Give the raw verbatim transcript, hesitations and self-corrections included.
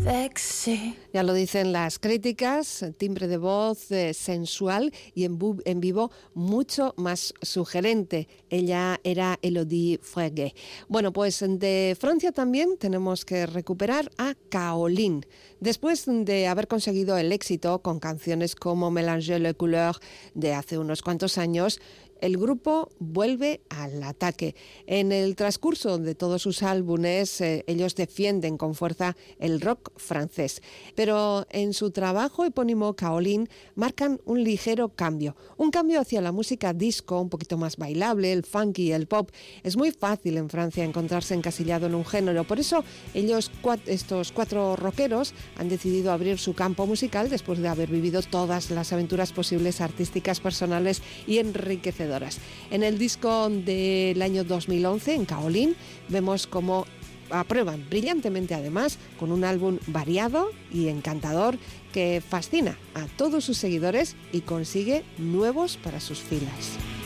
Ya lo dicen las críticas, timbre de voz eh, sensual y en, bu- en vivo mucho más sugerente. Ella era Elodie Frege. Bueno, pues de Francia también tenemos que recuperar a Caolín. Después de haber conseguido el éxito con canciones como Mélanger les couleurs de hace unos cuantos años, el grupo vuelve al ataque. En el transcurso de todos sus álbumes, eh, ellos defienden con fuerza el rock francés. Pero en su trabajo epónimo Caolín marcan un ligero cambio. Un cambio hacia la música disco, un poquito más bailable, el funky, el pop. Es muy fácil en Francia encontrarse encasillado en un género. Por eso ellos, estos cuatro rockeros, han decidido abrir su campo musical después de haber vivido todas las aventuras posibles artísticas, personales y enriquecedoras. En el disco del año dos mil once, en Caolín, vemos cómo aprueban brillantemente, además, con un álbum variado y encantador que fascina a todos sus seguidores y consigue nuevos para sus filas.